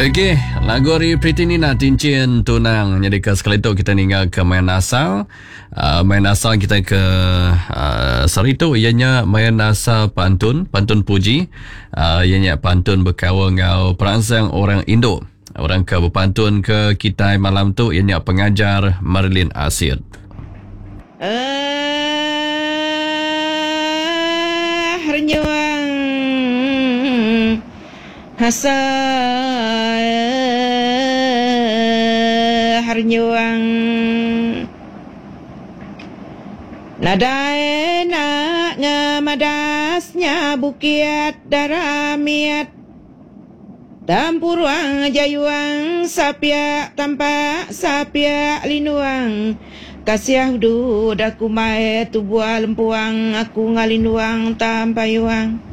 Okey, lagu dari Pretty Nina Cincin Tunang. Jadi sekali itu kita tinggal ke main asal. Main asal kita ke Sarito, ianya main asal pantun puji. Ianya pantun berkawan dengan perangsang orang Indo. Orang ke berpantun ke kita malam tu ianya pengajar Marlin Asir. Harnyuang hasa harnyuang nadai nak ngamadasnya bukiat daramiat Tampuruang jayuang sapia tampak sapia linuang kasih du daku mae tubuh lempuang aku ngalinuang tampayuang